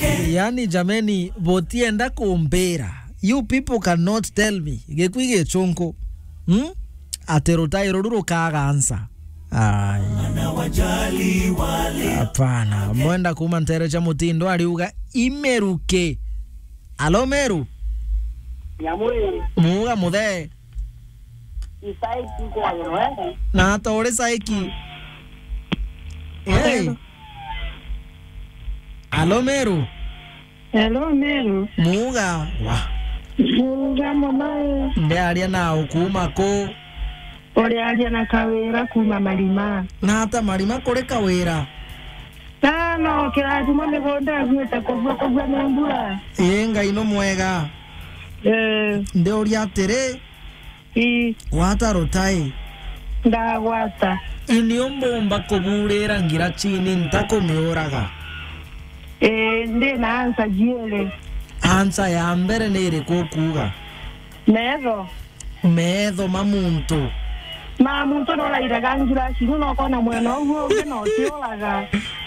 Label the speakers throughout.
Speaker 1: Yani jameni botienda kumbera. You people cannot tell me. Gekwige chonko. Aterotai roduro kaga ansa. Ai. Hapana. Mwenda kuma ntere cha mutindo aliuga imeruke. Alo Meru. Muga mudhe.
Speaker 2: Isaiki kwa yowe.
Speaker 1: Na tore saiki. Hey. Alo Meru.
Speaker 2: Hello Meru.
Speaker 1: Muga.
Speaker 2: Muga mamae.
Speaker 1: Nde alia na ukuma ko.
Speaker 2: Ore alia na kawera kuma Marima.
Speaker 1: Na hata Marima kore kawera.
Speaker 2: No, kila juma megonda kumeta kobwa membura.
Speaker 1: Yenga ino mwega. Nde oria tere. Wata rotai.
Speaker 2: Da wata.
Speaker 1: Iniomba kobulera ngira chini ntako meoraga.
Speaker 2: Nde na ansa jiele.
Speaker 1: Ansa ya mbere nere kukuga. Medo mamuntu.
Speaker 2: Mamuntu no la iragangira chini no kona mweno huo no tiolaga.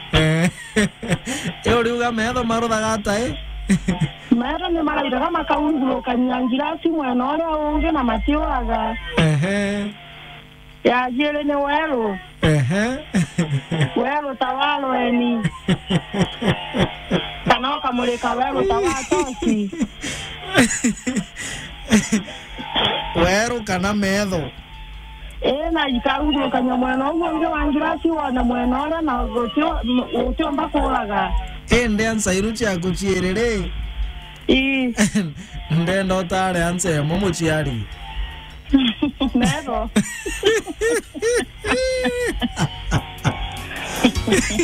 Speaker 1: Euriuga medo marodagata
Speaker 2: Mara ni mara iraga makaungulo kanyangira si mweno ore unge na matiolaga. Ya jiele ne wero. Wero tawalo eni. Kanoka muleka wero tawatosi.
Speaker 1: Wero kana medo.
Speaker 2: Na ikaungulo kanya mweno unge wangira si wana mweno ore na gotio mbakolaga.
Speaker 1: Nde ansa iruchi akuchierere. Nde ndo tare ansa momuchiari.
Speaker 2: Medo.